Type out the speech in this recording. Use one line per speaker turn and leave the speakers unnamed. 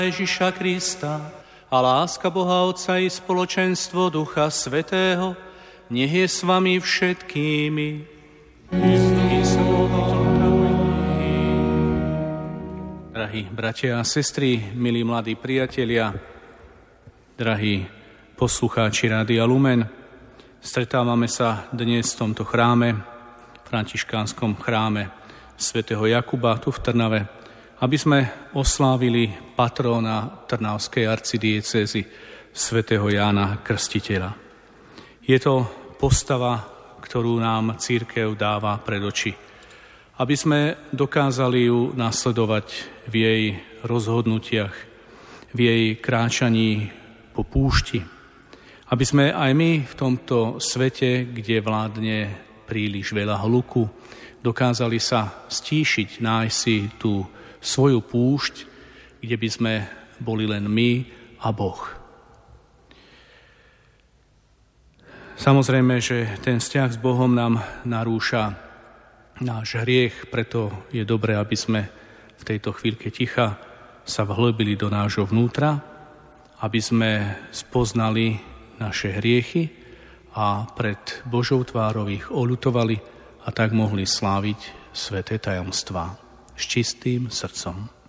Ježiša Krista a láska Boha Otca i spoločenstvo Ducha Svätého nech je s vami všetkými. Drahí bratia a sestry, milí mladí priatelia, drahí poslucháči Rádia Lumen, stretávame sa dnes v tomto chráme, františkánskom chráme svätého Jakuba tu v Trnave, aby sme oslávili patróna Trnavskej arcidiecézy svätého Jána Krstiteľa. Je to postava, ktorú nám cirkev dáva pred oči, aby sme dokázali ju nasledovať v jej rozhodnutiach, v jej kráčaní po púšti, aby sme aj my v tomto svete, kde vládne príliš veľa hluku, dokázali sa stíšiť, nájsť si tú svoju púšť, kde by sme boli len my a Boh. Samozrejme, že ten vzťah s Bohom nám narúša náš hriech, preto je dobré, aby sme v tejto chvíľke ticha sa vhlbili do nášho vnútra, aby sme spoznali naše hriechy a pred Božou tvárou ich oľutovali a tak mohli sláviť sväté tajomstvá s čistým srdcom.